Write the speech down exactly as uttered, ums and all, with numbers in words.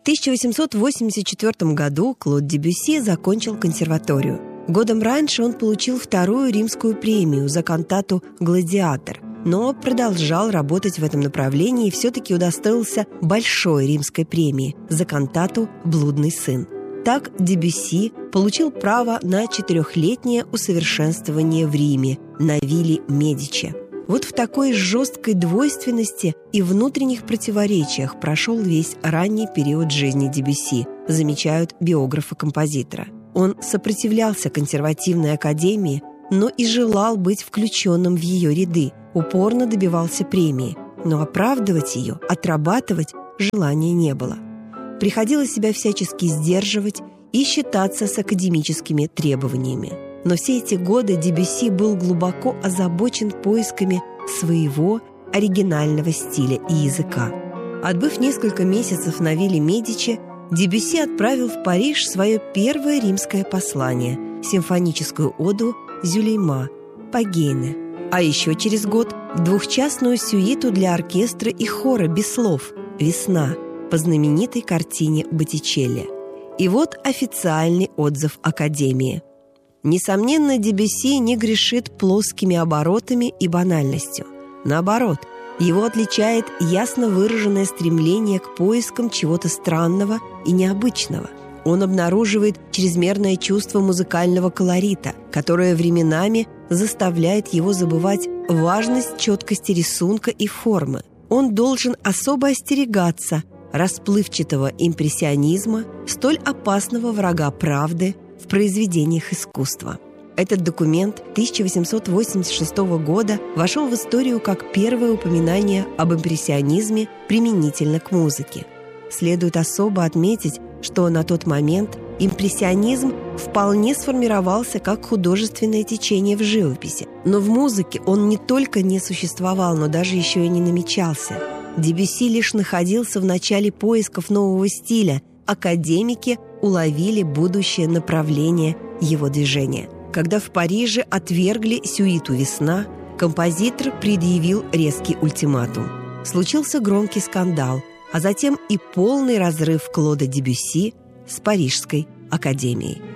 тысяча восемьсот восемьдесят четвёртом году Клод Дебюсси закончил консерваторию. Годом раньше он получил вторую римскую премию за кантату «Гладиатор», но продолжал работать в этом направлении и все-таки удостоился большой римской премии за кантату «Блудный сын». Так Дебюсси получил право на четырехлетнее усовершенствование в Риме на вилле Медичи. Вот в такой жесткой двойственности и внутренних противоречиях прошел весь ранний период жизни Дебюсси, замечают биографы композитора. Он сопротивлялся консервативной академии, но и желал быть включенным в ее ряды, упорно добивался премии, но оправдывать ее, отрабатывать желания не было. Приходилось себя всячески сдерживать и считаться с академическими требованиями. Но все эти годы Дебюсси был глубоко озабочен поисками своего оригинального стиля и языка. Отбыв несколько месяцев на вилле Медичи, Дебюсси отправил в Париж свое первое римское послание – симфоническую оду «Зюлейма» по Гейне, а еще через год – двухчастную сюиту для оркестра и хора без слов «Весна» по знаменитой картине Боттичелли. И вот официальный отзыв Академии. Несомненно, Дебюсси не грешит плоскими оборотами и банальностью. Наоборот, его отличает ясно выраженное стремление к поискам чего-то странного и необычного. Он обнаруживает чрезмерное чувство музыкального колорита, которое временами заставляет его забывать важность четкости рисунка и формы. Он должен особо остерегаться расплывчатого импрессионизма, столь опасного врага правды в произведениях искусства. Этот документ тысяча восемьсот восемьдесят шестого года вошел в историю как первое упоминание об импрессионизме применительно к музыке. Следует особо отметить, что на тот момент импрессионизм вполне сформировался как художественное течение в живописи. Но в музыке он не только не существовал, но даже еще и не намечался. Дебюсси лишь находился в начале поисков нового стиля. Академики уловили будущее направление его движения. Когда в Париже отвергли сюиту «Весна», композитор предъявил резкий ультиматум. Случился громкий скандал, а затем и полный разрыв Клода Дебюсси с Парижской академией.